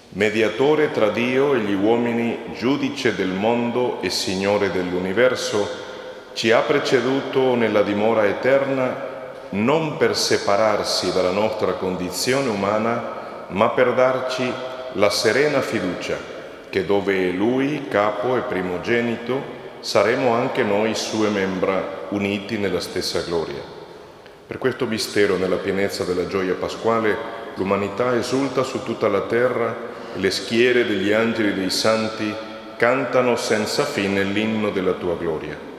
mediatore tra Dio e gli uomini, giudice del mondo e Signore dell'universo, ci ha preceduto nella dimora eterna non per separarsi dalla nostra condizione umana, ma per darci la serena fiducia che dove è Lui, capo e primogenito, saremo anche noi sue membra, uniti nella stessa gloria. Per questo mistero, nella pienezza della gioia pasquale, l'umanità esulta su tutta la terra e le schiere degli angeli e dei santi cantano senza fine l'inno della tua gloria.